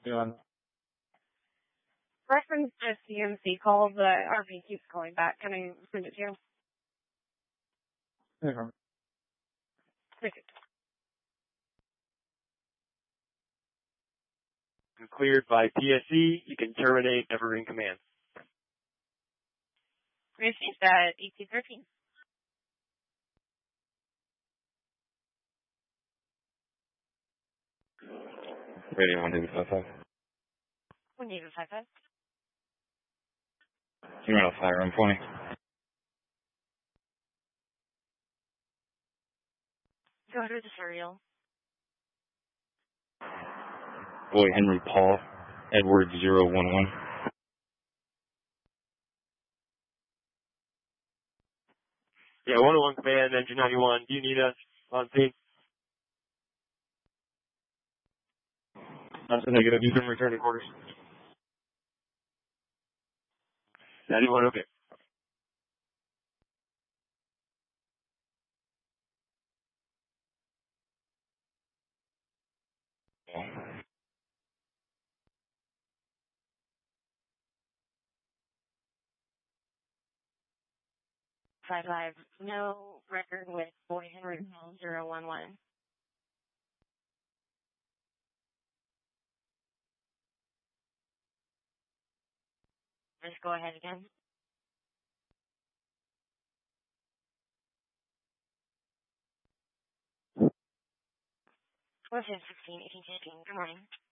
Doing. Reference to CMC call, the RV keeps calling back. Can I send it to you? Okay. Cleared by PSE. You can terminate Evergreen command. Received at 1813. Radio 1255. 1855. You're on a fire room 20. Go ahead with the serial. Boy, Henry Paul, Edward 011. Yeah, 101 command, engine 91. Do you need us on scene? That's a negative. You can return to quarters. 91, okay. Yeah. 55. No record with Boy Henry Paul 011. Just go ahead again. What's in 16, 18, 15? Good morning.